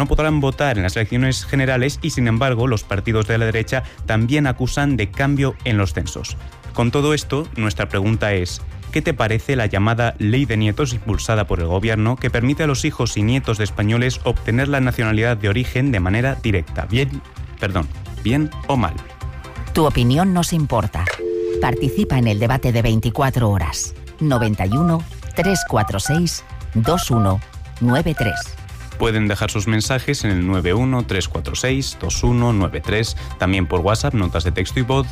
no podrán votar en las elecciones generales y, sin embargo, los partidos de la derecha también acusan de cambio en los censos. Con todo esto, nuestra pregunta es: ¿qué te parece la llamada Ley de Nietos impulsada por el Gobierno, que permite a los hijos y nietos de españoles obtener la nacionalidad de origen de manera directa? ¿Bien o mal? Tu opinión nos importa. Participa en el debate de 24 horas. 91 346 2193. Pueden dejar sus mensajes en el 91-346-2193, también por WhatsApp, notas de texto y voz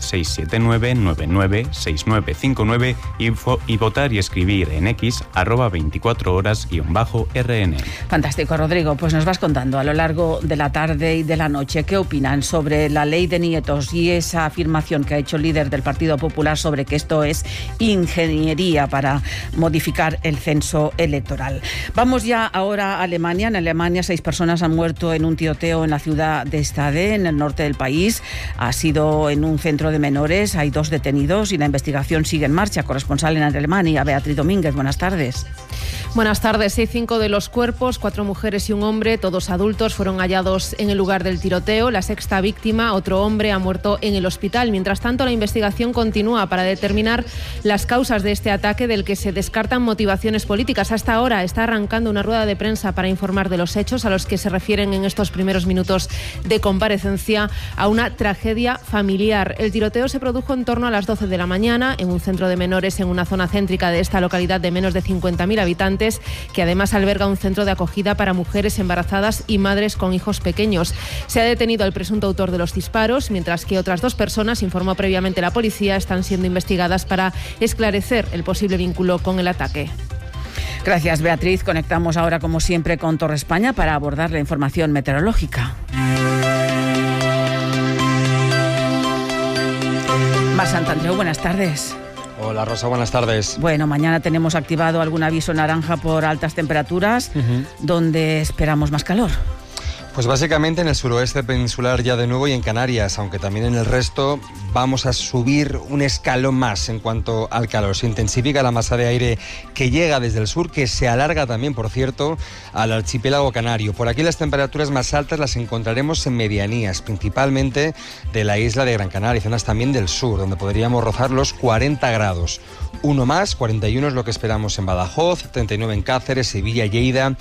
679-996959 y votar y escribir en X @24horas_RN. Fantástico, Rodrigo. Pues nos vas contando a lo largo de la tarde y de la noche qué opinan sobre la Ley de Nietos y esa afirmación que ha hecho el líder del Partido Popular sobre que esto es ingeniería para modificar el censo electoral. Vamos ya ahora a Alemania. En Alemania 6 personas han muerto en un tiroteo en la ciudad de Stade, en el norte del país. Ha sido en un centro de menores, hay 2 detenidos y la investigación sigue en marcha. Corresponsal en Alemania, Beatriz Domínguez, buenas tardes. Buenas tardes. Sí, 5 de los cuerpos, 4 mujeres y un hombre, todos adultos, fueron hallados en el lugar del tiroteo. La 6ª víctima, otro hombre, ha muerto en el hospital. Mientras tanto, la investigación continúa para determinar las causas de este ataque, del que se descartan motivaciones políticas. Hasta ahora está arrancando una rueda de prensa para informar de los hechos, a los que se refieren en estos primeros minutos de comparecencia a una tragedia familiar. El tiroteo se produjo en torno a las 12 de la mañana en un centro de menores en una zona céntrica de esta localidad de menos de 50.000 habitantes, que además alberga un centro de acogida para mujeres embarazadas y madres con hijos pequeños. Se ha detenido al presunto autor de los disparos, mientras que otras 2 personas, informó previamente la policía, están siendo investigadas para esclarecer el posible vínculo con el ataque. Gracias, Beatriz. Conectamos ahora, como siempre, con Torre España para abordar la información meteorológica. Mar Santandreu, buenas tardes. Hola, Rosa, buenas tardes. Bueno, mañana tenemos activado algún aviso naranja por altas temperaturas, donde esperamos más calor. Pues básicamente en el suroeste peninsular ya de nuevo y en Canarias, aunque también en el resto vamos a subir un escalón más en cuanto al calor. Se intensifica la masa de aire que llega desde el sur, que se alarga también, por cierto, al archipiélago canario. Por aquí las temperaturas más altas las encontraremos en medianías, principalmente de la isla de Gran Canaria y zonas también del sur, donde podríamos rozar los 40 grados. Uno más, 41 es lo que esperamos en Badajoz, 39 en Cáceres, Sevilla, Lleida,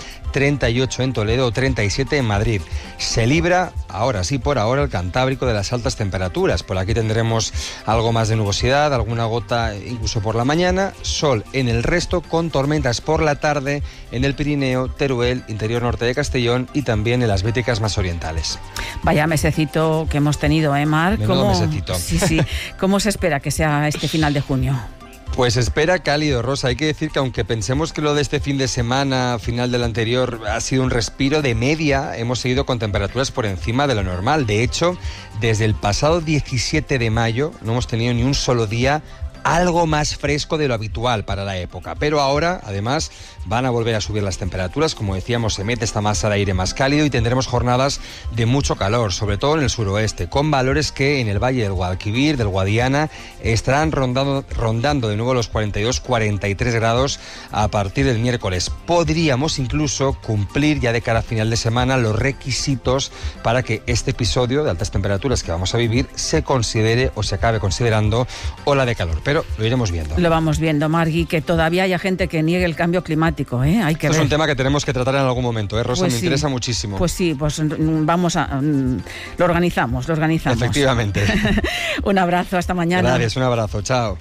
38 en Toledo, 37 en Madrid. Se libra, ahora sí, por ahora, el Cantábrico de las altas temperaturas. Por aquí tendremos algo más de nubosidad, alguna gota incluso por la mañana, sol en el resto, con tormentas por la tarde en el Pirineo, Teruel, interior norte de Castellón y también en las Béticas más orientales. Vaya mesecito que hemos tenido, Mar. Menudo mesecito. Sí. ¿Cómo se espera que sea este final de junio? Pues espera cálido, Rosa. Hay que decir que aunque pensemos que lo de este fin de semana, final del anterior, ha sido un respiro, de media hemos seguido con temperaturas por encima de lo normal. De hecho, desde el pasado 17 de mayo no hemos tenido ni un solo día algo más fresco de lo habitual para la época. Pero ahora, además, van a volver a subir las temperaturas. Como decíamos, se mete esta masa de aire más cálido y tendremos jornadas de mucho calor, sobre todo en el suroeste, con valores que en el valle del Guadalquivir, del Guadiana, estarán rondando de nuevo los 42-43 grados a partir del miércoles. Podríamos incluso cumplir ya de cara a final de semana los requisitos para que este episodio de altas temperaturas que vamos a vivir se considere o se acabe considerando ola de calor. Pero lo iremos viendo. Lo vamos viendo, Margui, que todavía haya gente que niegue el cambio climático, ¿eh? Hay que Esto ver. Es un tema que tenemos que tratar en algún momento, ¿eh, Rosa? Pues me interesa muchísimo. Pues sí, pues vamos a... Lo organizamos. Efectivamente. Un abrazo, hasta mañana. Gracias, un abrazo, chao.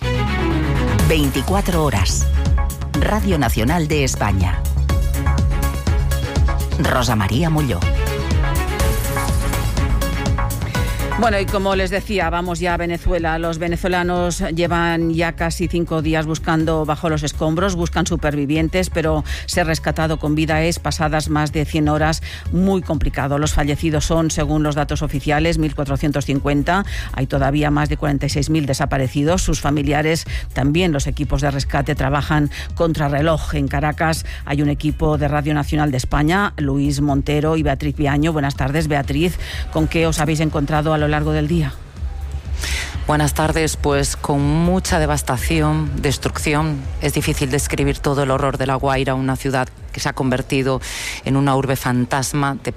24 horas. Radio Nacional de España. Rosa María Molló. Bueno, y como les decía, vamos ya a Venezuela. Los venezolanos llevan ya casi 5 días buscando bajo los escombros, buscan supervivientes, pero ser rescatado con vida es, pasadas más de 100 horas, muy complicado. Los fallecidos son, según los datos oficiales, 1.450. Hay todavía más de 46.000 desaparecidos. Sus familiares, también los equipos de rescate, trabajan contrarreloj. En Caracas hay un equipo de Radio Nacional de España, Luis Montero y Beatriz Viaño. Buenas tardes, Beatriz. ¿Con qué os habéis encontrado a lo largo del día? Buenas tardes, pues con mucha devastación, destrucción. Es difícil describir todo el horror de La Guaira, una ciudad que se ha convertido en una urbe fantasma de